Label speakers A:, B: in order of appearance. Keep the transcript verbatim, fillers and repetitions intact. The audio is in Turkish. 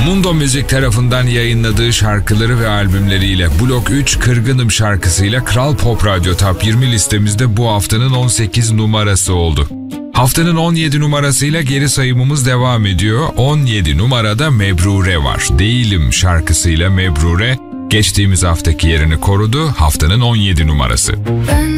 A: Mundo Müzik tarafından yayınladığı şarkıları ve albümleriyle Blok üç Kırgınım şarkısıyla Kral Pop Radyo Top yirmi listemizde bu haftanın on sekiz numarası oldu. Haftanın on yedi numarasıyla geri sayımımız devam ediyor. on yedi numarada Mebrure var. Değilim şarkısıyla Mebrure geçtiğimiz haftaki yerini korudu. Haftanın on yedi numarası.
B: Ben